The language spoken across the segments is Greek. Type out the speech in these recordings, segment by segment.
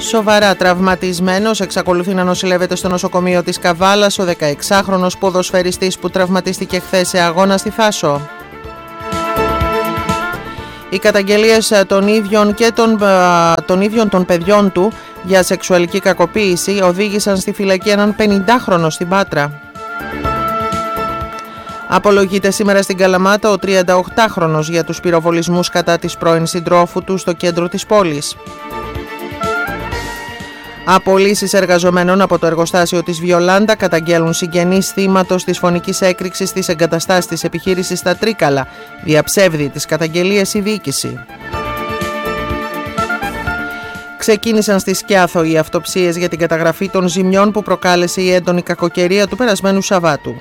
Σοβαρά τραυματισμένος εξακολουθεί να νοσηλεύεται στο νοσοκομείο της Καβάλας ο 16χρονος ποδοσφαιριστής που τραυματίστηκε χθες σε αγώνα στη Θάσο. Οι καταγγελίες των ίδιων των παιδιών του για σεξουαλική κακοποίηση οδήγησαν στη φυλακή έναν 50χρονο στην Πάτρα. Απολογείται σήμερα στην Καλαμάτα ο 38χρονος για τους πυροβολισμούς κατά της πρώην συντρόφου του στο κέντρο της πόλης. Απολύσεις εργαζομένων από το εργοστάσιο της Βιολάντα καταγγέλουν συγγενείς θύματος της φωνικής έκρηξης στις εγκαταστάσεις της επιχείρησης στα Τρίκαλα. Διαψεύδει τις καταγγελίες η διοίκηση. Ξεκίνησαν στη Σκιάθο οι αυτοψίες για την καταγραφή των ζημιών που προκάλεσε η έντονη κακοκαιρία του περασμένου Σαββάτου.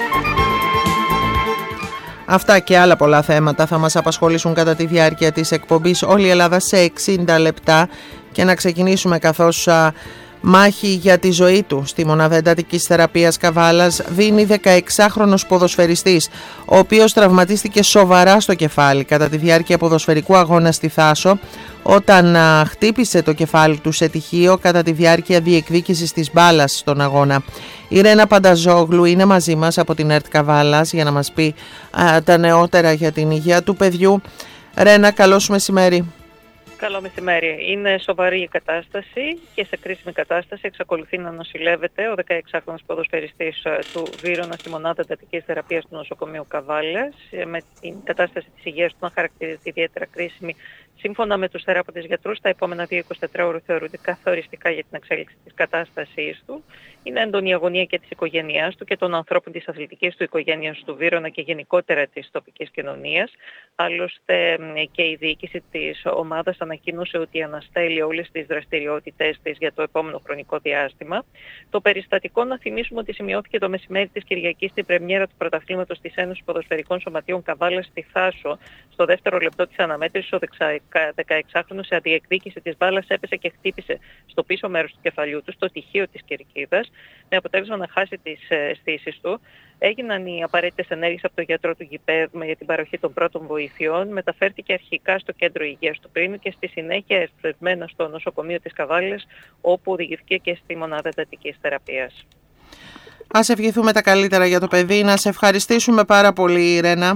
Αυτά και άλλα πολλά θέματα θα μας απασχολήσουν κατά τη διάρκεια της εκπομπής Όλη η Ελλάδα σε 60 λεπτά και να ξεκινήσουμε καθώς μάχη για τη ζωή του στη μονάδα εντατικής θεραπείας Καβάλας δίνει 16χρονος ποδοσφαιριστής, ο οποίος τραυματίστηκε σοβαρά στο κεφάλι κατά τη διάρκεια ποδοσφαιρικού αγώνα στη Θάσο όταν χτύπησε το κεφάλι του σε τυχείο κατά τη διάρκεια διεκδίκησης της μπάλας στον αγώνα. Η Ρένα Πανταζόγλου είναι μαζί μας από την ΕΡΤ Καβάλας για να μας πει τα νεότερα για την υγεία του παιδιού. Ρένα, καλώς μεσημέρι. Καλό μεσημέρι. Είναι σοβαρή η κατάσταση και σε κρίσιμη κατάσταση εξακολουθεί να νοσηλεύεται ο 16χρονος ποδοσφαιριστής του Βύρωνα στη μονάδα εντατικής θεραπείας του νοσοκομείου Καβάλας, με την κατάσταση της υγείας του να χαρακτηρίζεται ιδιαίτερα κρίσιμη. Σύμφωνα με τους θεράποντες γιατρούς, τα επόμενα 2-24 ώρες θεωρούνται καθοριστικά για την εξέλιξη της κατάστασής του. Είναι έντονη η αγωνία και της οικογένειάς του και των ανθρώπων της αθλητικής του οικογένειας του Βύρωνα και γενικότερα της τοπικής κοινωνίας. Άλλωστε και η διοίκηση της ομάδας ανακοίνωσε ότι αναστέλει όλες τις δραστηριότητες της για το επόμενο χρονικό διάστημα. Το περιστατικό, να θυμίσουμε ότι σημειώθηκε το μεσημέρι της Κυριακής στην πρεμιέρα του πρωταθλήματος της Ένωσης Ποδοσφαιρικών Σωματείων Καβάλας στη Θάσο. Στο δεύτερο λεπτό της αναμέτρησης, ο 16χρονος σε αντιεκδίκηση της μπάλας έπεσε και χτύπησε στο πίσω μέρος του κεφαλιού του, στο τυχείο της κερκίδας, με αποτέλεσμα να χάσει τις αισθήσεις του. Έγιναν οι απαραίτητες ενέργειες από τον γιατρό του γηπέδου για την παροχή των πρώτων βοηθειών. Μεταφέρθηκε αρχικά στο κέντρο υγείας του Πρίνου και στη συνέχεια εστρεμμένα στο νοσοκομείο της Καβάλας, όπου οδηγήθηκε και στη μονάδα εντατικής θεραπείας. Ας ευχηθούμε τα καλύτερα για το παιδί. Να σε ευχαριστήσουμε πάρα πολύ, Ρένα.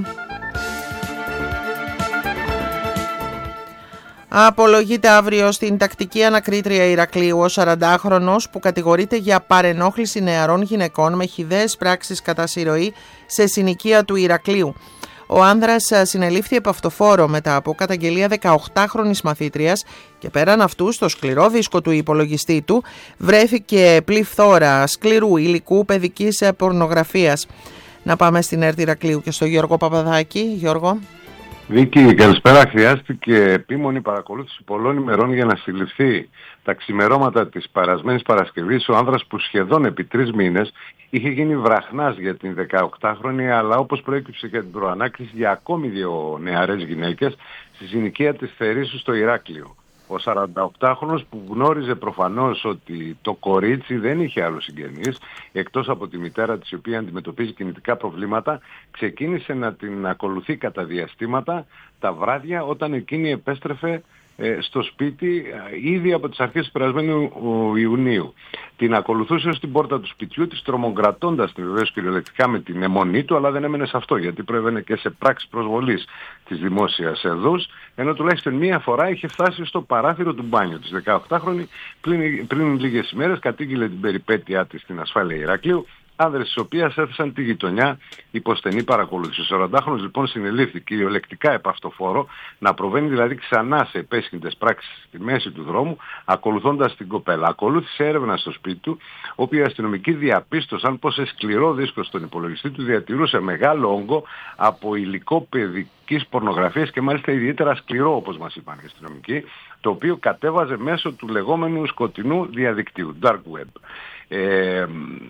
Απολογείται αύριο στην τακτική ανακρίτρια Ηρακλείου ο 40χρονος που κατηγορείται για παρενόχληση νεαρών γυναικών με χυδαίες πράξεις κατά συρροή σε συνοικία του Ηρακλείου. Ο άνδρας συνελήφθη από αυτοφόρο μετά από καταγγελία 18χρονης μαθήτριας και πέραν αυτού στο σκληρό δίσκο του υπολογιστή του βρέθηκε πληθώρα σκληρού υλικού παιδικής πορνογραφίας. Να πάμε στην ΕΡΤ Ηρακλείου και στο Γιώργο Παπαδάκη. Γιώργο. Βίκη, καλησπέρα. Χρειάστηκε επίμονη παρακολούθηση πολλών ημερών για να συλληφθεί τα ξημερώματα της περασμένης Παρασκευής ο άνδρας που σχεδόν επί 3 μήνες είχε γίνει βραχνάς για την 18χρονη, αλλά όπως προέκυψε για την προανάκριση για ακόμη 2 νεαρές γυναίκες στη συνοικία της Θερήσου στο Ηράκλειο. Ο 48χρονος που γνώριζε προφανώς ότι το κορίτσι δεν είχε άλλους συγγενείς εκτός από τη μητέρα της, η οποία αντιμετωπίζει κινητικά προβλήματα, ξεκίνησε να την ακολουθεί κατά διαστήματα τα βράδια όταν εκείνη επέστρεφε στο σπίτι ήδη από τις αρχές του περασμένου Ιουνίου. Την ακολουθούσε ως την πόρτα του σπιτιού της, τρομοκρατώντας την βεβαίως κυριολεκτικά με την αιμονή του, αλλά δεν έμενε σε αυτό, γιατί προέβαινε και σε πράξεις προσβολής της δημόσιας εδούς, ενώ τουλάχιστον μία φορά είχε φτάσει στο παράθυρο του μπάνιου της. 18χρονη πριν λίγες ημέρες κατήγγειλε την περιπέτειά της στην ασφάλεια Ηρακλείου, άνδρες της οποίας έθεσαν τη γειτονιά υπό στενή παρακολούθηση. Ο 40χρονος λοιπόν συνελήφθη κυριολεκτικά επ' αυτοφόρο, να προβαίνει δηλαδή ξανά σε επέσχυντες πράξεις στη μέση του δρόμου, ακολουθώντας την κοπέλα. Ακολούθησε έρευνα στο σπίτι του, όπου οι αστυνομικοί διαπίστωσαν πως σε σκληρό δίσκο στον υπολογιστή του διατηρούσε μεγάλο όγκο από υλικό παιδικής πορνογραφίας και μάλιστα ιδιαίτερα σκληρό, όπως μας είπαν οι αστυνομικοί, το οποίο κατέβαζε μέσω του λεγόμενου σκοτεινού διαδικτύου, dark web.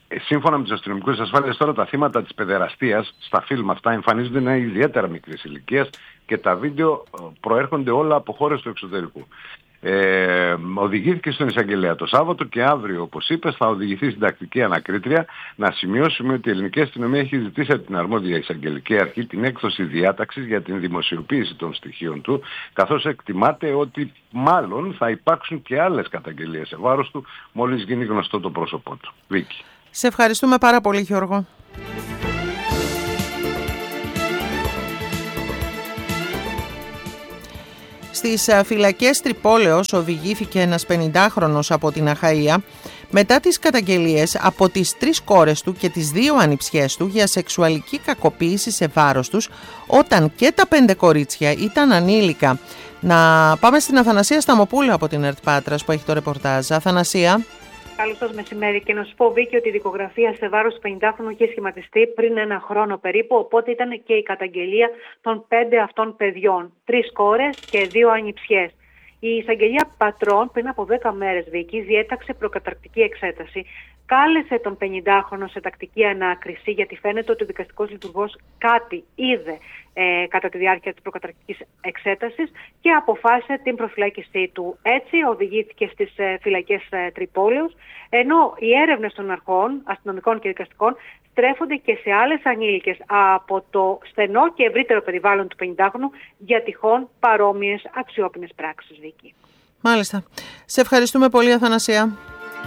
Σύμφωνα με τους αστυνομικούς ασφάλειας, τώρα τα θύματα της παιδεραστίας στα φιλμ αυτά εμφανίζονται να είναι ιδιαίτερα μικρής ηλικίας και τα βίντεο προέρχονται όλα από χώρες του εξωτερικού. Οδηγήθηκε στον εισαγγελέα το Σάββατο και αύριο, όπως είπες, θα οδηγηθεί στην τακτική ανακρίτρια. Να σημειώσουμε ότι η ελληνική αστυνομία έχει ζητήσει από την αρμόδια εισαγγελική αρχή την έκδοση διάταξης για την δημοσιοποίηση των στοιχείων του, καθώς εκτιμάται ότι μάλλον θα υπάρξουν και άλλες καταγγελίες σε βάρος του μόλις γίνει γνωστό το πρόσωπό του. Βίκη. Σε ευχαριστούμε πάρα πολύ, Γιώργο. Στις φυλακές Τρυπόλεως οδηγήθηκε ένας 50χρονος από την Αχαΐα μετά τις καταγγελίες από τις 3 κόρες του και τις 2 ανιψιές του για σεξουαλική κακοποίηση σε βάρος τους, όταν και τα 5 κορίτσια ήταν ανήλικα. Να πάμε στην Αθανασία Σταμοπούλου από την ΕΡΤ Πάτρας που έχει το ρεπορτάζ. Αθανασία. Καλώς σας μεσημέρι, και να σου πω, Βίκη, ότι η δικογραφία σε βάρος του 50χρονου είχε σχηματιστεί πριν 1 χρόνο περίπου, οπότε ήταν και η καταγγελία των 5 αυτών παιδιών, 3 κόρες και 2 ανιψιές. Η εισαγγελία Πατρών πριν από 10 μέρες, Βίκη, διέταξε προκαταρκτική εξέταση. Κάλεσε τον 50χρονο σε τακτική ανάκριση, γιατί φαίνεται ότι ο δικαστικός λειτουργός κάτι είδε κατά τη διάρκεια της προκαταρκτικής εξέτασης και αποφάσισε την προφυλάκησή του. Έτσι οδηγήθηκε στις φυλακές Τρυπόλεως, ενώ οι έρευνες των αρχών, αστυνομικών και δικαστικών, στρέφονται και σε άλλες ανήλικες από το στενό και ευρύτερο περιβάλλον του 50χρονου για τυχόν παρόμοιες αξιόπινες πράξεις, Βίκη. Μάλιστα. Σε ευχαριστούμε πολύ, Αθανασία.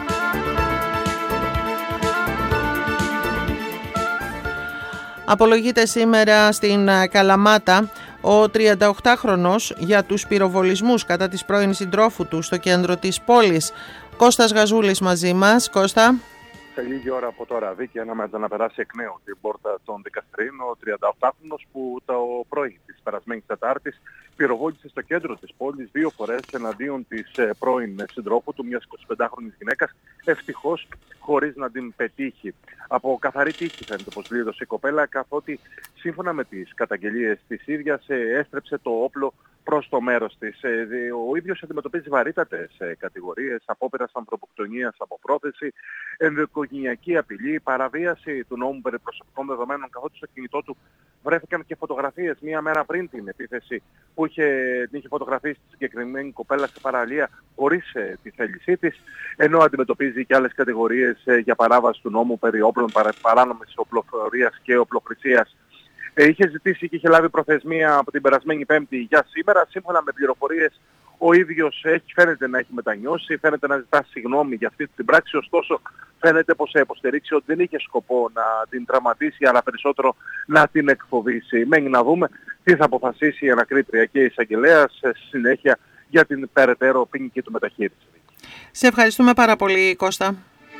Απολογείται σήμερα στην Καλαμάτα ο 38χρονος για τους πυροβολισμούς κατά της πρώην συντρόφου του στο κέντρο της πόλης. Κώστας Γαζούλης μαζί μας. Κώστα. Σε λίγη ώρα από τώρα, Βίκη, αναμένεται να περάσει εκ νέου την πόρτα των δικαστηρίων ο 38χρονος που το πρωί της περασμένης Τετάρτης πυροβόλησε στο κέντρο της πόλης 2 φορές εναντίον της πρώην συντρόφου του, μιας 25χρονης γυναίκας, ευτυχώς χωρίς να την πετύχει. Από καθαρή τύχη φαίνεται πως λύδωσε η κοπέλα, καθότι σύμφωνα με τις καταγγελίες της ίδιας έστρεψε το όπλο προς το μέρος της. Ο ίδιος αντιμετωπίζει βαρύτατες κατηγορίες, απόπειρας ανθρωποκτονίας από πρόθεση, ενδοοικογενειακή απειλή, παραβίαση του νόμου περί προσωπικών δεδομένων, καθότι στο κινητό του βρέθηκαν και φωτογραφίες μία μέρα πριν την επίθεση που την είχε φωτογραφίσει τη συγκεκριμένη κοπέλα σε παραλία χωρίς τη θέλησή της, ενώ αντιμετωπίζει και άλλες κατηγορίες για παράβαση του νόμου περί όπλων, παράνομης οπλοφορίας και οπλοχρησίας. Είχε ζητήσει και είχε λάβει προθεσμία από την περασμένη Πέμπτη για σήμερα. Σύμφωνα με πληροφορίες, ο ίδιος φαίνεται να έχει μετανιώσει, φαίνεται να ζητά συγγνώμη για αυτή την πράξη, ωστόσο φαίνεται πως θα υποστηρίξει ότι δεν είχε σκοπό να την τραυματίσει, αλλά περισσότερο να την εκφοβήσει. Μένει να δούμε τι θα αποφασίσει η ανακρίτρια και η εισαγγελέας συνέχεια για την περαιτέρω ποινική του μεταχείριση. Σε ευχαριστούμε πάρα πολύ, Κώστα.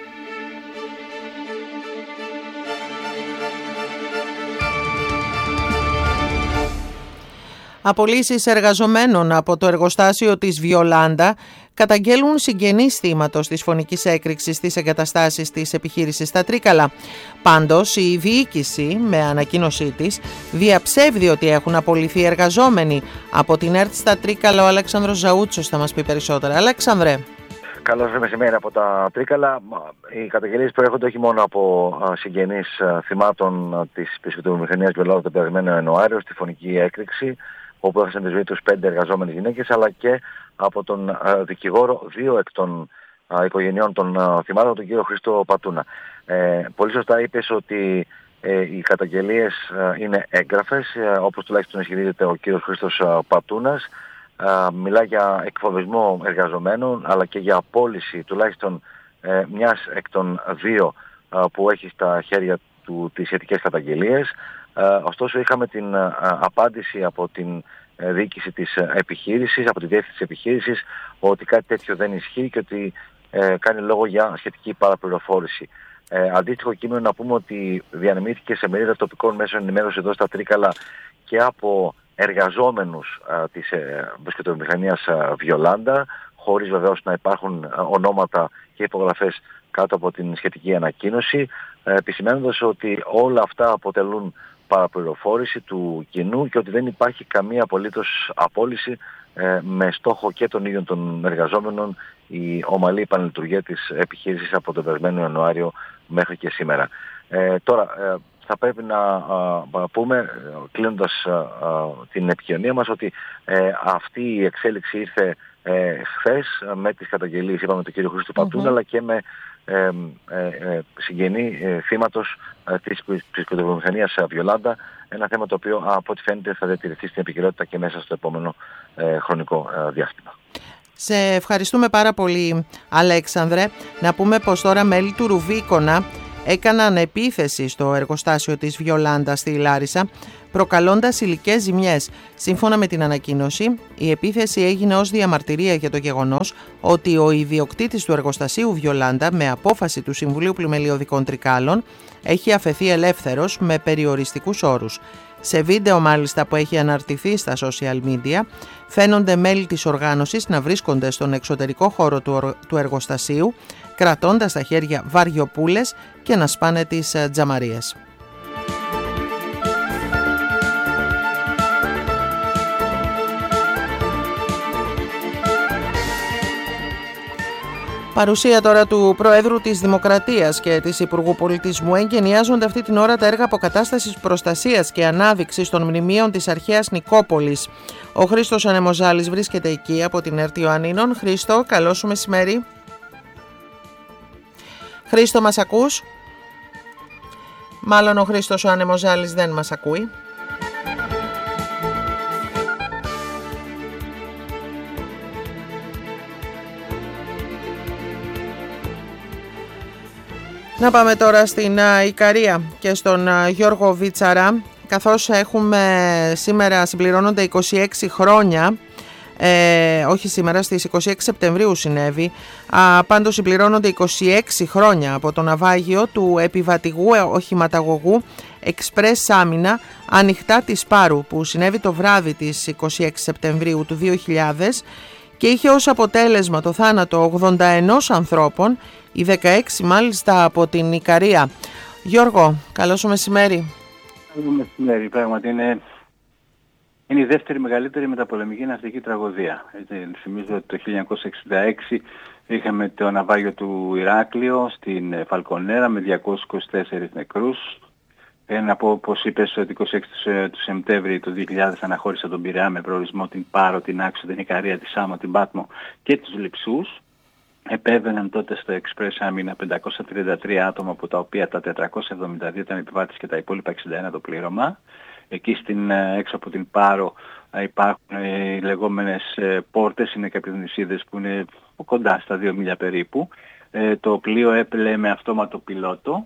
Απολύσεις εργαζομένων από το εργοστάσιο της Βιολάντα καταγγέλουν συγγενείς θύματος της φωνικής έκρηξης στις εγκαταστάσεις της επιχείρησης στα Τρίκαλα. Πάντως, η διοίκηση, με ανακοίνωσή της, διαψεύδει ότι έχουν απολυθεί εργαζόμενοι. Από την ΕΡΤ στα Τρίκαλα, ο Αλέξανδρος Ζαούτσος θα μας πει περισσότερα. Αλέξανδρε. Καλώς μεσημέρι από τα Τρίκαλα. Οι καταγγελίες προέρχονται όχι μόνο από συγγενείς θυμάτων της πιστοποιητικής Βιολάντα τον περασμένο Ιανουάριο στη φωνική έκρηξη, όπου έχασαν τη ζωή τους 5 εργαζόμενες γυναίκες, αλλά και από τον δικηγόρο 2 εκ των οικογενειών των θυμάτων, τον κύριο Χρήστο Πατούνα. Πολύ σωστά είπες ότι οι καταγγελίες είναι έγγραφες, όπως τουλάχιστον ισχυρίζεται ο κύριος Χρήστος Πατούνας. Μιλά για εκφοβισμό εργαζομένων, αλλά και για απόλυση τουλάχιστον μιας εκ των 2 που έχει στα χέρια του τις σχετικές καταγγελίες. Ωστόσο είχαμε την απάντηση από την διοίκηση της επιχείρησης, από τη διεύθυνση της επιχείρησης, ότι κάτι τέτοιο δεν ισχύει και ότι κάνει λόγο για σχετική παραπληροφόρηση. Αντίστοιχο κείμενο να πούμε ότι διανεμήθηκε σε μερίδα τοπικών μέσων ενημέρωσης εδώ στα Τρίκαλα και από εργαζόμενους της μπουσκετομηχανίας Βιολάντα, χωρίς βεβαίως να υπάρχουν ονόματα και υπογραφές κάτω από την σχετική ανακοίνωση, επισημαίνοντας ότι όλα αυτά αποτελούν παραπληροφόρηση του κοινού και ότι δεν υπάρχει καμία απολύτως απόλυση με στόχο και των ίδιων των εργαζόμενων η ομαλή επαναλειτουργία της επιχείρησης από τον περασμένο Ιανουάριο μέχρι και σήμερα. Τώρα θα πρέπει να πούμε, κλείνοντας την επικοινωνία μας, ότι αυτή η εξέλιξη ήρθε χθες με τις καταγγελίες, είπαμε, του κ. Χρήστου Πατούνα, αλλά και με συγγενή θύματος της πρωτοβιομηχανίας Βιολάντα, ένα θέμα το οποίο από ό,τι φαίνεται θα διατηρηθεί στην επικαιρότητα και μέσα στο επόμενο χρονικό διάστημα. Σε ευχαριστούμε πάρα πολύ, Αλέξανδρε. Να πούμε πως τώρα μέλη του Ρουβίκονα έκαναν επίθεση στο εργοστάσιο της Βιολάντα στη Λάρισα, προκαλώντας υλικές ζημιές. Σύμφωνα με την ανακοίνωση, η επίθεση έγινε ως διαμαρτυρία για το γεγονός ότι ο ιδιοκτήτης του εργοστασίου Βιολάντα, με απόφαση του Συμβουλίου Πλημελιωδικών Τρικάλων, έχει αφαιθεί ελεύθερος με περιοριστικούς όρους. Σε βίντεο μάλιστα που έχει αναρτηθεί στα social media, φαίνονται μέλη της οργάνωσης να βρίσκονται στον εξωτερικό χώρο του εργοστασίου, κρατώντας στα χέρια βαριοπούλες και να σπάνε τις τζαμαρίες. Παρουσία τώρα του Προέδρου της Δημοκρατίας και της Υπουργού Πολιτισμού εγκαινιάζονται αυτή την ώρα τα έργα αποκατάστασης, προστασίας και ανάδειξης των μνημείων της αρχαίας Νικόπολης. Ο Χρήστος Ανεμοζάλης βρίσκεται εκεί από την ΕΡΤ Ιωαννίνων. Χρήστο, καλό σου μεσημέρι. Χρήστο, μας ακούς? Μάλλον ο Χρήστος ο Ανεμοζάλης δεν μας ακούει. Να πάμε τώρα στην Ικαρία και στον Γιώργο Βίτσαρα, καθώς σήμερα συμπληρώνονται 26 χρόνια, όχι σήμερα, στις 26 Σεπτεμβρίου συνέβη, πάντως συμπληρώνονται 26 χρόνια από το ναυάγιο του επιβατηγού οχηματαγωγού Express Άμυνα ανοιχτά της Πάρου, που συνέβη το βράδυ της 26 Σεπτεμβρίου του 2000 και είχε ως αποτέλεσμα το θάνατο 81 ανθρώπων, οι 16 μάλιστα από την Ικαρία. Γιώργο, καλό σου μεσημέρι. Καλό μεσημέρι, πράγματι είναι η δεύτερη μεγαλύτερη μεταπολεμική ναυτική τραγωδία. Θυμίζω ότι το 1966 είχαμε το ναυάγιο του Ηράκλειο στην Φαλκονέρα με 224 νεκρούς. Να πω, όπως είπες, ότι 26 του Σεπτέμβρη του 2000 αναχώρησε τον Πειραιά με προορισμό την Πάρο, την Άξο, την Ικαρία, τη Σάμο, την Πάτμο και τους Λειψούς. Επέβαιναν τότε στο Express Άμυνα 533 άτομα, από τα οποία τα 472 ήταν επιβάτες και τα υπόλοιπα 61 το πλήρωμα. Εκεί έξω από την Πάρο υπάρχουν οι λεγόμενες πόρτες, είναι κάποιες νησίδες που είναι κοντά στα 2 μίλια περίπου. Το πλοίο έπλεε με αυτόματο πιλότο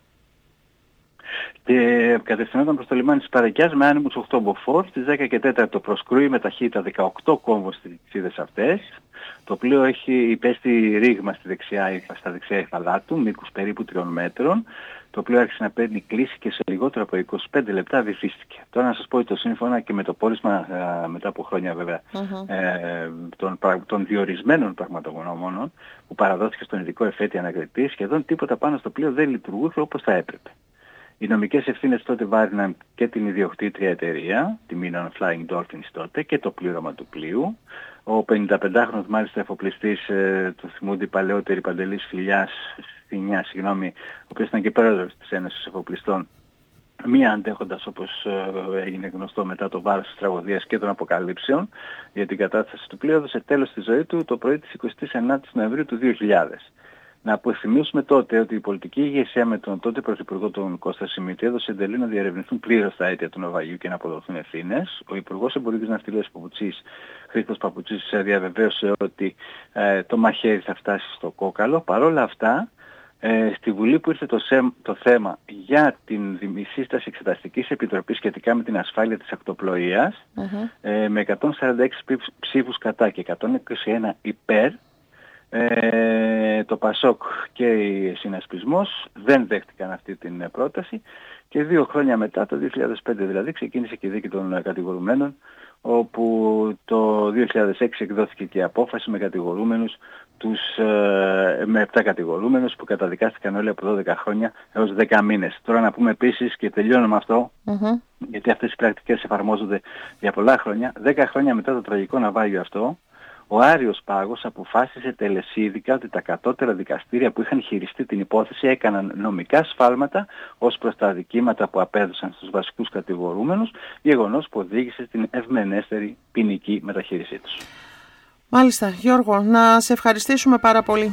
και κατευθυνόταν προς το λιμάνι της Παρακιάς με άνεμους 8 μποφόρ. Στις 10 και 4 το προσκρούει με ταχύτητα 18 κόμβους στις νησίδες αυτές. Το πλοίο έχει υπέστη ρήγμα στα δεξιά υφαλά του, μήκους περίπου 3 μέτρων. Το πλοίο άρχισε να παίρνει κλίση και σε λιγότερο από 25 λεπτά βυθίστηκε. Τώρα να σας πω ότι το σύμφωνα και με το πόρισμα μετά από χρόνια βέβαια των διορισμένων πραγματογνωμόνων που παραδόθηκε στον ειδικό εφέτη ανακριτή, σχεδόν τίποτα πάνω στο πλοίο δεν λειτουργούσε όπως θα έπρεπε. Οι νομικές ευθύνες τότε βάρυναν και την ιδιοκτήτρια εταιρεία, τη Minoan Flying Dolphins τότε, και το πλήρωμα του πλοίου. Ο 55χρονος μάλιστα εφοπλιστής, του θυμούνται οι παλαιότεροι, Παντελής Φινιά, ο οποίος ήταν και πρόεδρος της Ένωσης Εφοπλιστών, μία αντέχοντας, όπως έγινε γνωστό, μετά το βάρος της τραγωδίας και των αποκαλύψεων για την κατάσταση του πλοίου, έδωσε τέλος στη ζωή του το πρωί της 29ης Νοεμβρίου του 2000. Να αποθυμίσουμε τότε ότι η πολιτική ηγεσία με τον τότε Πρωθυπουργό τον Κώστα Σιμίτη έδωσε εντολή να διερευνηθούν πλήρως τα αίτια του ναυαγιού και να αποδοθούν ευθύνες. Ο Υπουργός Εμπορικής Ναυτιλίας Χρήστος Παπουτσής διαβεβαίωσε ότι το μαχαίρι θα φτάσει στο κόκαλο. Παρ' όλα αυτά, στη Βουλή που ήρθε το θέμα για την σύσταση εξεταστικής επιτροπής σχετικά με την ασφάλεια της ακτοπλοείας, με 146 ψήφους κατά και 121 υπέρ, το ΠΑΣΟΚ και η Συνασπισμός δεν δέχτηκαν αυτή την πρόταση και 2 χρόνια μετά, το 2005 δηλαδή, ξεκίνησε και η δίκη των κατηγορουμένων, όπου το 2006 εκδόθηκε και η απόφαση με κατηγορούμενους με 7 κατηγορούμενους που καταδικάστηκαν όλοι από 12 χρόνια έως 10 μήνες. Τώρα να πούμε επίσης, και τελειώνω με αυτό, γιατί αυτές οι πρακτικές εφαρμόζονται για πολλά χρόνια, 10 χρόνια μετά το τραγικό ναυάγιο αυτό, ο Άριος Πάγος αποφάσισε τελεσίδικα ότι τα κατώτερα δικαστήρια που είχαν χειριστεί την υπόθεση έκαναν νομικά σφάλματα ως προς τα αδικήματα που απέδωσαν στους βασικούς κατηγορούμενους, γεγονός που οδήγησε στην ευμενέστερη ποινική μεταχείρισή τους. Μάλιστα, Γιώργο, να σε ευχαριστήσουμε πάρα πολύ.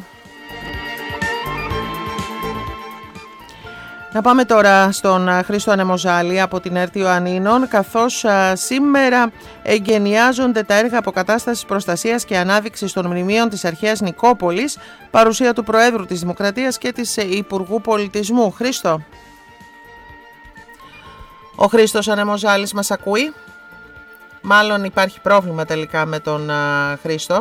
Να πάμε τώρα στον Χρήστο Ανεμοζάλη από την ΕΡΤ Ιωαννίνων, καθώς σήμερα εγκαινιάζονται τα έργα αποκατάστασης, προστασίας και ανάδειξης των μνημείων της αρχαίας Νικόπολης, παρουσία του Προέδρου της Δημοκρατίας και της Υπουργού Πολιτισμού. Χρήστο. Ο Χρήστος Ανεμοζάλης μας ακούει? Μάλλον υπάρχει πρόβλημα τελικά με τον Χρήστο.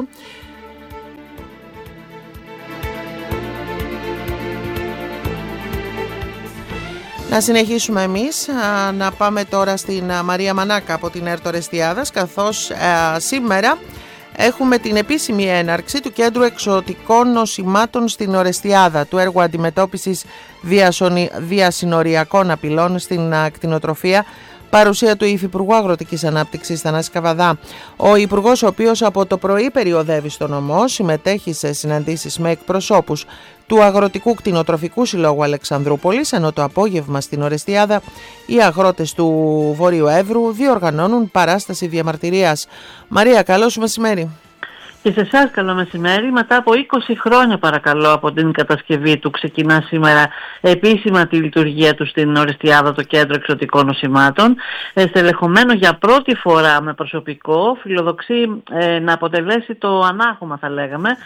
Να συνεχίσουμε εμείς, να πάμε τώρα στην Μαρία Μανάκα από την ΕΡΤ Ορεστιάδας, καθώς σήμερα έχουμε την επίσημη έναρξη του Κέντρου Εξωτικών Νοσημάτων στην Ορεστιάδα, του έργου αντιμετώπισης διασυνοριακών απειλών στην κτηνοτροφία, παρουσία του Υφυπουργού Αγροτικής Ανάπτυξης Θανάση Καβαδά. Ο Υπουργός, ο οποίος από το πρωί περιοδεύει στο νομό, συμμετέχει σε συναντήσεις με εκπροσώπους του Αγροτικού Κτηνοτροφικού Συλλόγου Αλεξανδρούπολης, ενώ το απόγευμα στην Ορεστιάδα οι αγρότες του Βορείου Εύρου διοργανώνουν παράσταση διαμαρτυρίας. Μαρία, καλό σου μεσημέρι. Και σε εσάς καλό μεσημέρι. Μετά από 20 χρόνια παρακαλώ από την κατασκευή του ξεκινά σήμερα επίσημα τη λειτουργία του στην Ορεστιάδα, το Κέντρο Εξωτικών Νοσημάτων. Στελεχωμένο για πρώτη φορά με προσωπικό, φιλοδοξεί να αποτελέσει το ανάγχωμα, θα λέγαμε,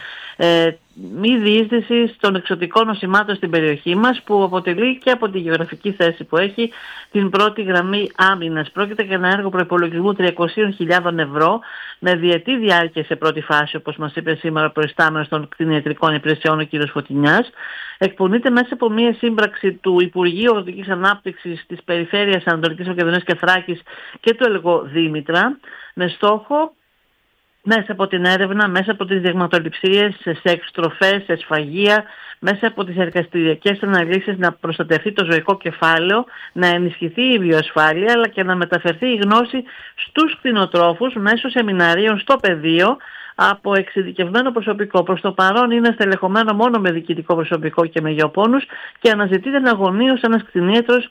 μη διείσδυσης των εξωτικών νοσημάτων στην περιοχή μας, που αποτελεί και από τη γεωγραφική θέση που έχει την πρώτη γραμμή άμυνας. Πρόκειται για ένα έργο προϋπολογισμού 300.000 ευρώ με διετή διάρκεια σε πρώτη φάση, όπως μας είπε σήμερα ο προϊστάμενος των κτηνιατρικών υπηρεσιών, ο κ. Φωτεινιάς. Εκπονείται μέσα από μια σύμπραξη του Υπουργείου Αγροτικής Ανάπτυξης της Περιφέρειας Ανατολικής Μακεδονίας και Θράκης και του ΕΛΓΟ-Δήμητρα, με στόχο μέσα από την έρευνα, μέσα από τις δειγματοληψίες σε εκτροφές, σε σφαγεία, μέσα από τις εργαστηριακές αναλύσεις να προστατευτεί το ζωικό κεφάλαιο, να ενισχυθεί η βιοασφάλεια, αλλά και να μεταφερθεί η γνώση στους κτηνοτρόφους μέσω σεμιναρίων στο πεδίο από εξειδικευμένο προσωπικό. Προς το παρόν είναι στελεχωμένο μόνο με διοικητικό προσωπικό και με γεωπόνους και αναζητείται εναγωνίως ένας κτηνίατρος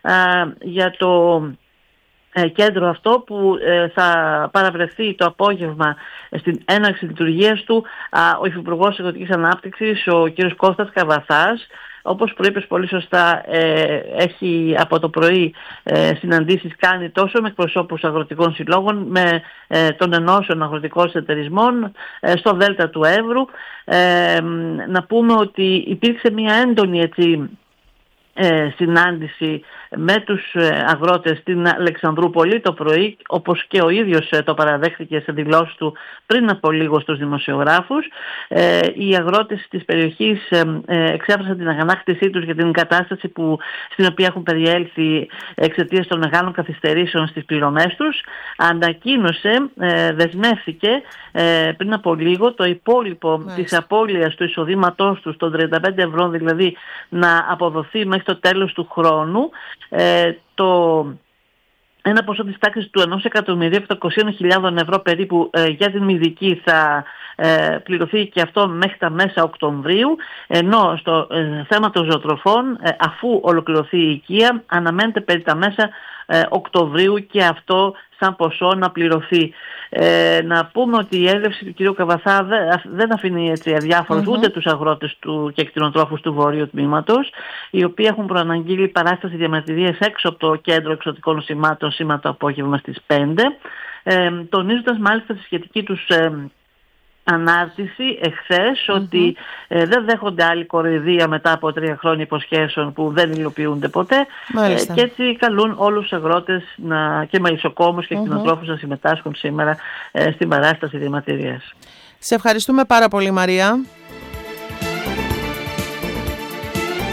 για το κέντρο αυτό, που θα παραβρεθεί το απόγευμα στην έναρξη λειτουργίας του ο Υφυπουργός Αγροτικής Ανάπτυξης, ο κ. Κώστας Καβαθάς. Όπως προείπες πολύ σωστά, έχει από το πρωί συναντήσεις κάνει τόσο με εκπροσώπους αγροτικών συλλόγων, με των ενώσεων αγροτικών εταιρισμών στο Δέλτα του Εύρου. Να πούμε ότι υπήρξε μια έντονη συνάντηση με τους αγρότες στην Αλεξανδρούπολη το πρωί, όπως και ο ίδιος το παραδέχθηκε σε δηλώσεις του πριν από λίγο στους δημοσιογράφους. Οι αγρότες της περιοχής εξέφρασαν την αγανάκτησή τους για την κατάσταση στην οποία έχουν περιέλθει εξαιτίας των μεγάλων καθυστερήσεων στις πληρωμές τους. Ανακοίνωσε, δεσμεύθηκε πριν από λίγο το υπόλοιπο της απώλειας του εισοδήματός τους, των 35 ευρώ δηλαδή, να αποδοθεί μέχρι το τέλος του χρόνου. Ένα ποσό της τάξης του 1.700.000 ευρώ περίπου για την Μυδική θα πληρωθεί και αυτό μέχρι τα μέσα Οκτωβρίου, ενώ στο θέμα των ζωοτροφών, αφού ολοκληρωθεί η οικία, αναμένεται περί τα μέσα Οκτωβρίου και αυτό σαν ποσό να πληρωθεί. Να πούμε ότι η έλευση του κ. Καβαθά δεν αφήνει αδιάφορους ούτε τους αγρότες του και κτηνοτρόφους του Βόρειου Τμήματος, οι οποίοι έχουν προαναγγείλει παράσταση διαμαρτυρίας έξω από το Κέντρο Εξωτικών Νοσημάτων σήμερα το απόγευμα στις 5, τονίζοντας μάλιστα στη σχετική τους ανάρτηση εχθές ότι δεν δέχονται άλλη κοροϊδία μετά από 3 χρόνια υποσχέσεων που δεν υλοποιούνται ποτέ, και έτσι καλούν όλους τους αγρότες και μελισσοκόμους και κτηνοτρόφους να συμμετάσχουν σήμερα στην παράσταση διαμαρτυρίας. Σε ευχαριστούμε πάρα πολύ, Μαρία.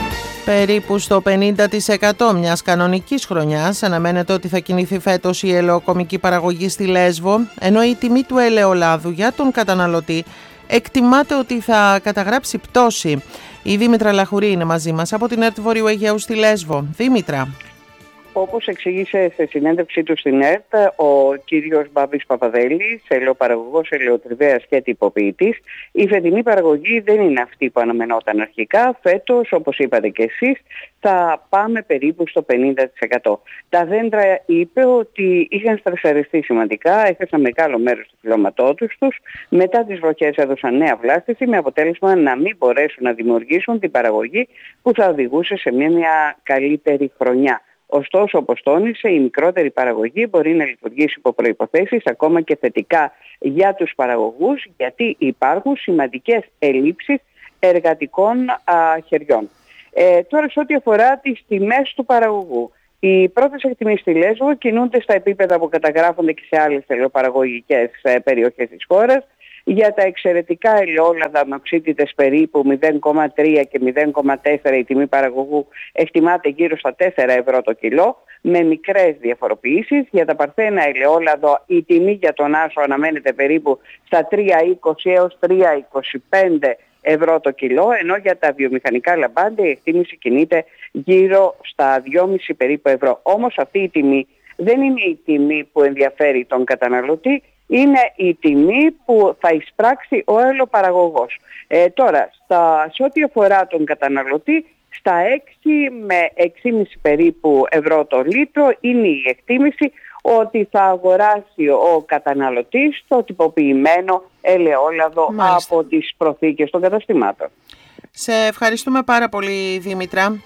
Περίπου στο 50% μιας κανονικής χρονιάς αναμένεται ότι θα κινηθεί φέτος η ελαιοκομική παραγωγή στη Λέσβο, ενώ η τιμή του ελαιολάδου για τον καταναλωτή εκτιμάται ότι θα καταγράψει πτώση. Η Δήμητρα Λαχουρή είναι μαζί μας από την ΕΡΤ Βορείου Αιγαίου στη Λέσβο. Δήμητρα. Όπως εξήγησε σε συνέντευξή του στην ΕΡΤ ο κύριος Μπάμπης Παπαδέλης, ελαιοπαραγωγός, ελαιοτριβέας και τυποποιητής, η φετινή παραγωγή δεν είναι αυτή που αναμενόταν αρχικά. Φέτος, όπως είπατε και εσείς, θα πάμε περίπου στο 50%. Τα δέντρα, είπε, ότι είχαν στρεσαριστεί σημαντικά, έχασαν μεγάλο μέρος του φυλλώματός τους. Μετά τις βροχές έδωσαν νέα βλάστηση, με αποτέλεσμα να μην μπορέσουν να δημιουργήσουν την παραγωγή που θα οδηγούσε σε μια καλύτερη χρονιά. Ωστόσο, όπως τόνισε, η μικρότερη παραγωγή μπορεί να λειτουργήσει υπό προϋποθέσεις ακόμα και θετικά για τους παραγωγούς, γιατί υπάρχουν σημαντικές ελλείψεις εργατικών χεριών. Τώρα, σε ό,τι αφορά τις τιμές του παραγωγού, οι πρώτες εκτιμήσεις στη Λέσβο κινούνται στα επίπεδα που καταγράφονται και σε άλλες ελαιοπαραγωγικές περιοχές της χώρας. Για τα εξαιρετικά ελαιόλαδα με οξύτητες περίπου 0,3 και 0,4 η τιμή παραγωγού εκτιμάται γύρω στα 4 ευρώ το κιλό, με μικρές διαφοροποιήσεις. Για τα παρθένα ελαιόλαδο η τιμή για τον άσο αναμένεται περίπου στα 3,20 έως 3,25 ευρώ το κιλό, ενώ για τα βιομηχανικά λαμπάντα η εκτίμηση κινείται γύρω στα 2,5 περίπου ευρώ. Όμως αυτή η τιμή δεν είναι η τιμή που ενδιαφέρει τον καταναλωτή, είναι η τιμή που θα εισπράξει ο ελαιοπαραγωγός. Τώρα, σε ό,τι αφορά τον καταναλωτή, στα 6 με 6,5 περίπου ευρώ το λίτρο είναι η εκτίμηση ότι θα αγοράσει ο καταναλωτής το τυποποιημένο ελαιόλαδο από τις προθήκες των καταστημάτων. Σε ευχαριστούμε πάρα πολύ, Δήμητρα.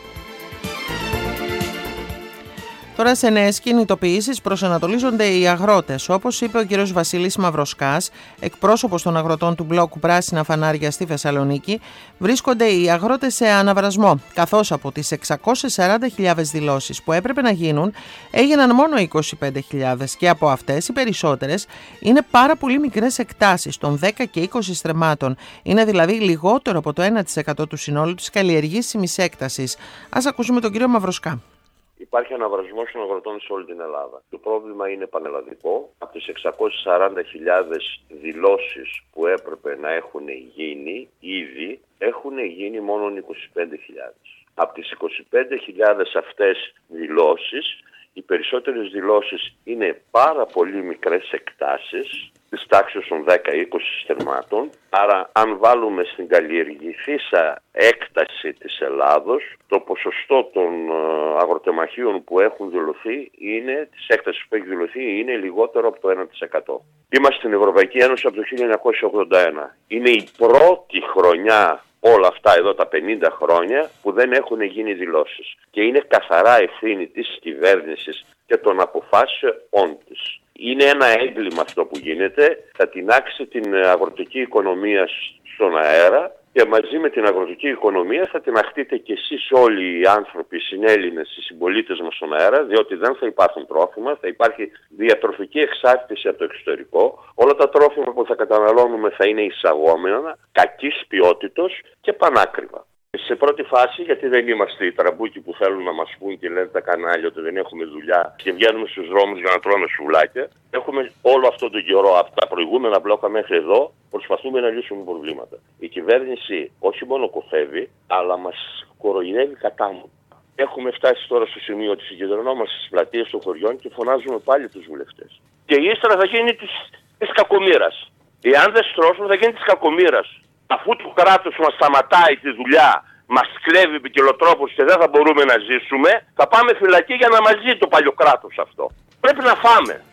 Τώρα σε νέες κινητοποιήσεις προσανατολίζονται οι αγρότες. Όπως είπε ο κ. Βασίλης Μαυροσκάς, εκπρόσωπος των αγροτών του μπλόκου Πράσινα Φανάρια στη Θεσσαλονίκη, βρίσκονται οι αγρότες σε αναβρασμό, καθώς από τις 640.000 δηλώσεις που έπρεπε να γίνουν, έγιναν μόνο 25.000 και από αυτές οι περισσότερες είναι πάρα πολύ μικρές εκτάσεις των 10 και 20 στρεμμάτων. Είναι δηλαδή λιγότερο από το 1% του συνόλου της καλλιεργήσιμης έκτασης. Ας ακούσουμε τον κ. Μαυροσκά. Υπάρχει αναβρασμός των αγροτών σε όλη την Ελλάδα. Το πρόβλημα είναι πανελλαδικό. Από τις 640.000 δηλώσεις που έπρεπε να έχουν γίνει ήδη, έχουν γίνει μόνο 25.000. Από τις 25.000 αυτές δηλώσεις, οι περισσότερες δηλώσεις είναι πάρα πολύ μικρές εκτάσεις, της τάξης των 10-20 στερμάτων. Άρα αν βάλουμε στην καλλιεργηθήσα έκταση της Ελλάδος, το ποσοστό των αγροτεμαχίων που έχουν δηλωθεί, της έκτασης που έχει δηλωθεί, είναι λιγότερο από το 1%. Είμαστε στην Ευρωπαϊκή Ένωση από το 1981. Είναι η πρώτη χρονιά όλα αυτά εδώ τα 50 χρόνια που δεν έχουν γίνει δηλώσεις. Και είναι καθαρά ευθύνη της κυβέρνησης και των αποφάσεών της. Είναι ένα έγκλημα αυτό που γίνεται, θα τινάξει την αγροτική οικονομία στον αέρα και μαζί με την αγροτική οικονομία θα τιναχτείτε κι εσείς όλοι οι άνθρωποι, οι συνέλληνες, οι συμπολίτες μας στον αέρα, διότι δεν θα υπάρχουν τρόφιμα, θα υπάρχει διατροφική εξάρτηση από το εξωτερικό, όλα τα τρόφιμα που θα καταναλώνουμε θα είναι εισαγόμενα, κακής ποιότητος και πανάκριβα. Σε πρώτη φάση, γιατί δεν είμαστε οι τραμπούκοι που θέλουν να μας πούν και λένε τα κανάλια ότι δεν έχουμε δουλειά και βγαίνουμε στους δρόμους για να τρώμε σουβλάκια, έχουμε όλο αυτό τον καιρό από τα προηγούμενα μπλόκα μέχρι εδώ, προσπαθούμε να λύσουμε προβλήματα. Η κυβέρνηση όχι μόνο κοφεύει, αλλά μας κοροϊδεύει κατάμου. Έχουμε φτάσει τώρα στο σημείο ότι συγκεντρωνόμαστε στις πλατείες των χωριών και φωνάζουμε πάλι τους βουλευτές. Και ύστερα θα γίνει της κακομοίρας. Εάν δεν στρώσουμε θα γίνει της κακομοίρας. Αφού το κράτος μας σταματάει τη δουλειά, μας κλέβει ποικιλοτρόπους και δεν θα μπορούμε να ζήσουμε, θα πάμε φυλακή για να μας ζει το παλιό κράτος αυτό. Πρέπει να φάμε.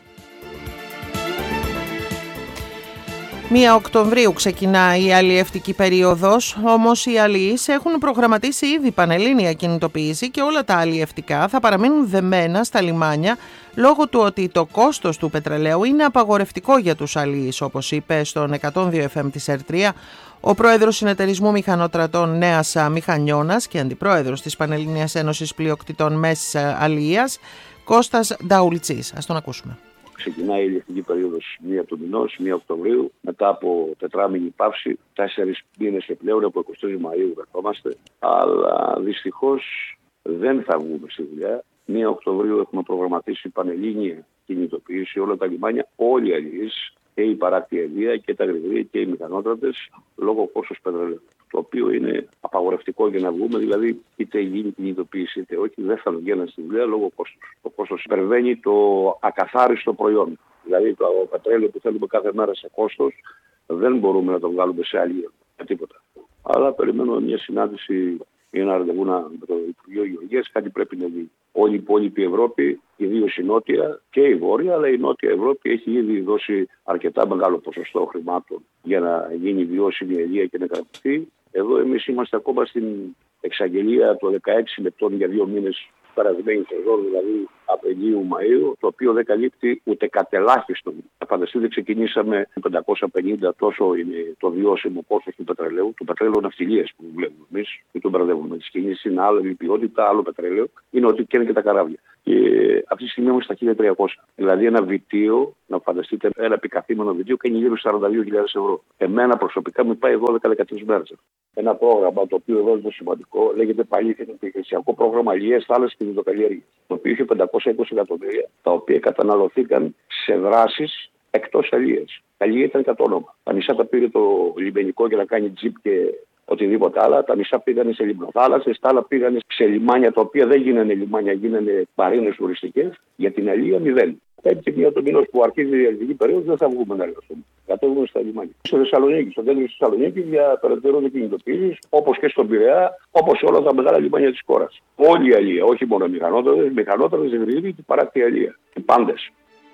1 Οκτωβρίου ξεκινά η αλλιευτική περίοδος, όμως οι αλλιείς έχουν προγραμματίσει ήδη πανελλήνια κινητοποίηση και όλα τα αλλιευτικά θα παραμείνουν δεμένα στα λιμάνια λόγω του ότι το κόστος του πετρελαίου είναι απαγορευτικό για τους αλλιείς, όπως είπε στον 102 FM της ΕΡΤ3 ο πρόεδρος Συνεταιρισμού Μηχανοτρατών Νέας Μηχανιώνας και αντιπρόεδρος της Πανελληνίας Ένωσης Πλειοκτητών Μέσης Αλλιείας, Κώστας Νταουλτσής. Ας τον ακούσουμε. Ξεκινάει η ηλιακτική περίοδος 1 του μηνός, 1 Οκτωβρίου, μετά από τετράμηνη παύση, 4 μήνες επιπλέον, από 23 Μαΐου βρισκόμαστε. Αλλά δυστυχώς δεν θα βγούμε στη δουλειά. 1 Οκτωβρίου έχουμε προγραμματίσει πανελλήνια κινητοποίηση όλα τα λιμάνια, όλοι οι αλληλείς, και η παράκτη αιλία και τα γρηγορία και οι μηχανότρατες, λόγω κόστος πετρελαίου. Το οποίο είναι απαγορευτικό για να βγούμε, δηλαδή είτε γίνει κινητοποίηση είτε όχι, δεν θα βγαίνουν στη δουλειά λόγω κόστους. Το κόστος υπερβαίνει το ακαθάριστο προϊόν. Δηλαδή το πετρέλαιο που θέλουμε κάθε μέρα σε κόστος δεν μπορούμε να το βγάλουμε σε αλληλεία με τίποτα. Αλλά περιμένουμε μια συνάντηση ή ένα ραντεβού με το Υπουργείο Γεωργίας, κάτι πρέπει να γίνει. Όλη η υπόλοιπη Ευρώπη, ιδίως η Νότια και η Βόρεια, αλλά η Νότια Ευρώπη έχει ήδη δώσει αρκετά μεγάλο ποσοστό χρημάτων για να γίνει βιώσιμη αλληλεία και να κρατηθεί. Εδώ εμείς είμαστε ακόμα στην εξαγγελία των 16 λεπτών για 2 μήνες περασμένη σεζόν, δηλαδή Απριλίου Μαΐου, το οποίο δεν καλύπτει ούτε κατελάχιστον. Θα φανταστείτε, ξεκινήσαμε 550, τόσο είναι το βιώσιμο κόστος του πετρελαίου, του πετρέλαιου ναυτιλίας που βλέπουμε εμείς, και τον μπερδεύουμε. Τις κινήσεις είναι άλλη ποιότητα, άλλο πετρέλαιο, είναι ότι καίνε και τα καράβια. Και αυτή τη στιγμή είμαστε στα 1.300. Δηλαδή ένα βιτίο, να φανταστείτε, ένα επικαθήμενο βιτίο κάνει γύρω στα 42.000 ευρώ. Εμένα προσωπικά μου πάει 12-13 μέρες. Ένα πρόγραμμα το οποίο εδώ είναι το σημαντικό, λέγεται πάλι επιχειρησιακό πρόγραμμα αλληλείας, θάλασσας και υδροκαλλιέργειας, το οποίο είχε 520 εκατομμύρια, τα οποία καταναλωθήκαν σε δράσεις εκτός αλληλείας. Τα αλληλεία ήταν κατ' όνομα. Τα μισά τα πήρε το λιμενικό για να κάνει τζιπ και οτιδήποτε άλλα, τα μισά πήγανε σε λιμνοθάλασσες, τα άλλα πήγανε σε λιμάνια τα οποία δεν γίνανε λιμάνια, γίνανε μαρίνες τουριστικές, για την αλληλεία 0. 5 του μηνός που αρχίζει η αλληλευτική περίοδος δεν θα βγούμε να εργαστούμε. Κατέβουμε στα λιμάνια. Στο Θεσσαλονίκη, στο κέντρο της Θεσσαλονίκης, για περαιτέρω κινητοποίησεις, όπως και στον Πειραιά, όπως σε όλα τα μεγάλα λιμάνια της χώρας. Όλη η αλληλεία, όχι μόνο οι μηχανότρατες, γρηγοροί και παράκτη αλληλεία. Οι πάντες.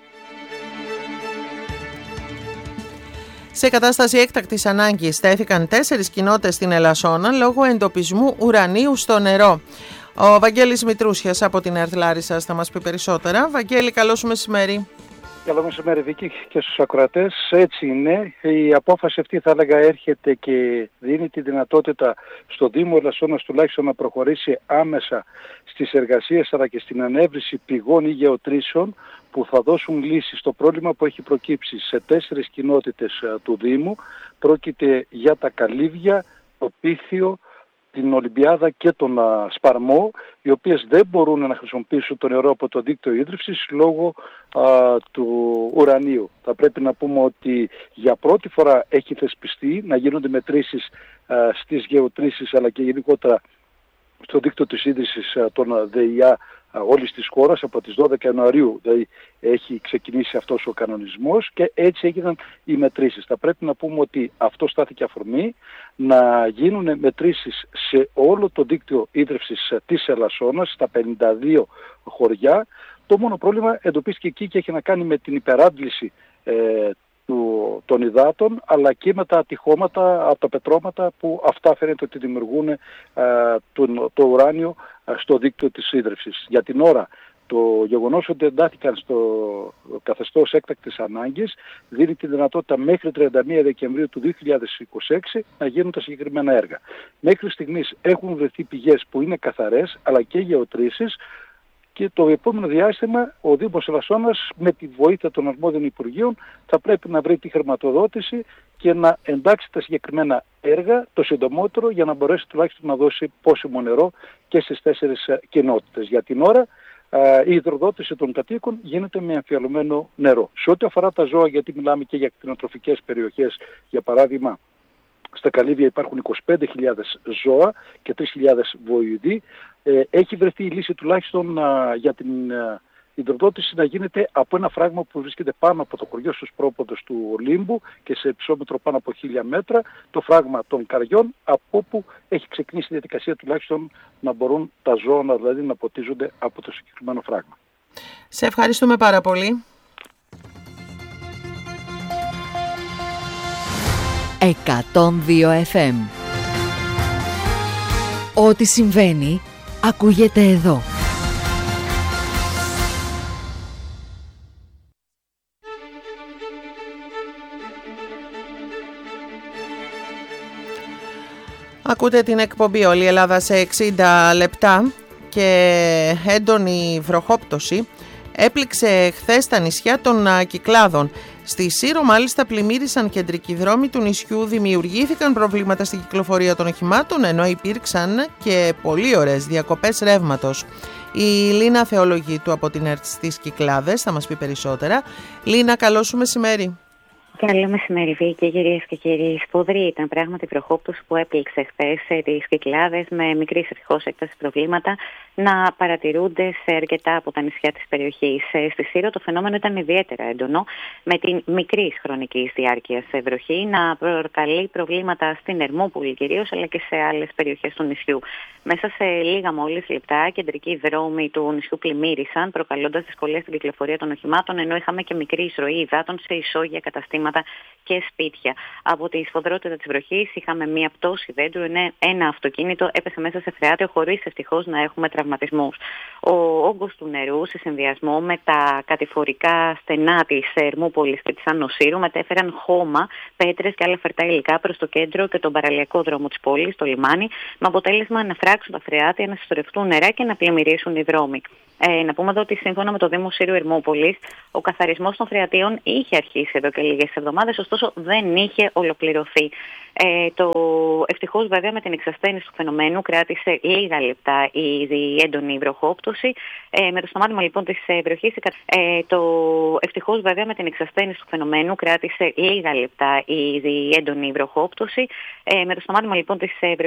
Σε κατάσταση έκτακτης ανάγκης στέθηκαν 4 κοινότητες στην Ελασσόνα λόγω εντοπισμού ουρανίου στο νερό. Ο Βαγγέλης Μητρούσιας από την ΕΡΤ Λάρισσας θα μας πει περισσότερα. Βαγγέλη, καλό σου μεσημέρι. Καλό μεσημέρι, Βίκη, και στους ακροατές. Έτσι είναι. Η απόφαση αυτή, θα έλεγα, έρχεται και δίνει τη δυνατότητα στο Δήμο Ελασσόνας τουλάχιστον να προχωρήσει άμεσα στις εργασίες αλλά και στην ανέβριση πηγών ή γεωτρήσεων που θα δώσουν λύση στο πρόβλημα που έχει προκύψει σε 4 κοινότητες του Δήμου. Πρόκειται για τα Καλύβια, το Πίθιο, την Ολυμπιάδα και τον Σπαρμό, οι οποίες δεν μπορούν να χρησιμοποιήσουν το νερό από το δίκτυο ίδρυυσης λόγω του ουρανίου. Θα πρέπει να πούμε ότι για πρώτη φορά έχει θεσπιστεί να γίνονται μετρήσεις στις γεωτρήσεις αλλά και γενικότερα στο δίκτυο της ίδρυσης των ΔΕΙΑ όλης της χώρας. Από τις 12 Ιανουαρίου δηλαδή έχει ξεκινήσει αυτός ο κανονισμός και έτσι έγιναν οι μετρήσεις. Θα πρέπει να πούμε ότι αυτό στάθηκε αφορμή να γίνουν μετρήσεις σε όλο το δίκτυο ίδρυυσης της Ελασσόνας, στα 52 χωριά. Το μόνο πρόβλημα εντοπίστηκε εκεί και έχει να κάνει με την υπεράντληση των υδάτων αλλά και με τα ατυχώματα από τα πετρώματα που αυτά φαίνεται ότι δημιουργούν το ουράνιο στο δίκτυο της ίδρυυσης. Για την ώρα το γεγονός ότι εντάθηκαν στο καθεστώς έκτακτης ανάγκης δίνει τη δυνατότητα μέχρι 31 Δεκεμβρίου του 2026 να γίνουν τα συγκεκριμένα έργα. Μέχρι στιγμής έχουν βρεθεί πηγές που είναι καθαρές αλλά και γεωτρήσεις. Και το επόμενο διάστημα ο Δήμος Ελασσόνας με τη βοήθεια των αρμόδιων Υπουργείων θα πρέπει να βρει τη χρηματοδότηση και να εντάξει τα συγκεκριμένα έργα το συντομότερο για να μπορέσει τουλάχιστον να δώσει πόσιμο νερό και στις 4 κοινότητες. Για την ώρα η υδροδότηση των κατοίκων γίνεται με αμφιαλωμένο νερό. Σε ό,τι αφορά τα ζώα, γιατί μιλάμε και για κτηνοτροφικές περιοχές, για παράδειγμα, στα Καλύβια υπάρχουν 25.000 ζώα και 3.000 βοηδοί. Έχει βρεθεί η λύση τουλάχιστον για την υδροδότηση να γίνεται από ένα φράγμα που βρίσκεται πάνω από το χωριό στους πρόποδες του Ολύμπου και σε υψόμετρο πάνω από 1.000 μέτρα, το φράγμα των Καριών, από όπου έχει ξεκινήσει η διαδικασία τουλάχιστον να μπορούν τα ζώα δηλαδή να ποτίζονται από το συγκεκριμένο φράγμα. Σε ευχαριστούμε πάρα πολύ. 102 FM. Ό,τι συμβαίνει ακούγεται εδώ. Ακούτε την εκπομπή «Όλη η Ελλάδα σε 60 λεπτά» και έντονη βροχόπτωση έπληξε χθες τα νησιά των Κυκλάδων. Στη Σύρο μάλιστα πλημμύρισαν κεντρικοί δρόμοι του νησιού, δημιουργήθηκαν προβλήματα στην κυκλοφορία των οχημάτων, ενώ υπήρξαν και πολύ ωραίες διακοπές ρεύματος. Η Λίνα Θεολογίτου από την ΕΡΤ στις Κυκλάδες θα μας πει περισσότερα. Λίνα, καλό σου μεσημέρι. Καλό μεσημέρι, Βίκη, κυρίες και κύριοι. Σπουδρή ήταν πράγματι η βροχόπτωση που έπληξε χθες τις Κυκλάδες, με μικρής ευτυχώς έκταση προβλήματα να παρατηρούνται σε αρκετά από τα νησιά της περιοχής. Στη Σύρο το φαινόμενο ήταν ιδιαίτερα έντονο, με την μικρή χρονικής διάρκειας βροχή να προκαλεί προβλήματα στην Ερμούπολη κυρίως, αλλά και σε άλλες περιοχές του νησιού. Μέσα σε λίγα μόλις λεπτά, κεντρικοί δρόμοι του νησιού πλημμύρισαν, προκαλώντας δυσκολίες στην κυκλοφορία των οχημάτων, ενώ είχαμε και μικρή εισρωή υδάτων σε ισόγεια καταστήματα και σπίτια. Από τη σφοδρότητα της βροχής είχαμε μία πτώση δέντρου, ένα αυτοκίνητο έπεσε μέσα σε φρεάτιο χωρίς ευτυχώς να έχουμε τραυματισμούς. Ο όγκος του νερού σε συνδυασμό με τα κατηφορικά στενά της Ερμούπολης και της Άνω Σύρου μετέφεραν χώμα, πέτρες και άλλα φερτά υλικά προς το κέντρο και τον παραλιακό δρόμο της πόλης, το λιμάνι, με αποτέλεσμα να φράξουν τα φρεάτια, να συσσωρευτούν νερά και να πλημμυρίσουν οι δρόμοι. Να πούμε εδώ ότι σύμφωνα με το Δήμο Σύρου Ερμούπολης, ο καθαρισμός των φρεατίων είχε αρχίσει εδώ και λίγες εβδομάδες, ωστόσο δεν είχε ολοκληρωθεί. Ευτυχώς βέβαια με την εξασθένιση του φαινομένου κράτησε λίγα λεπτά η έντονη βροχόπτωση. Με το σταμάτημα λοιπόν της βροχής, ευτυχώς βέβαια με την εξασθένιση του φαινομένου κράτησε λίγα λεπτά η έντονη βροχόπτωση. Με το σταμάτημα λοιπόν της βροχής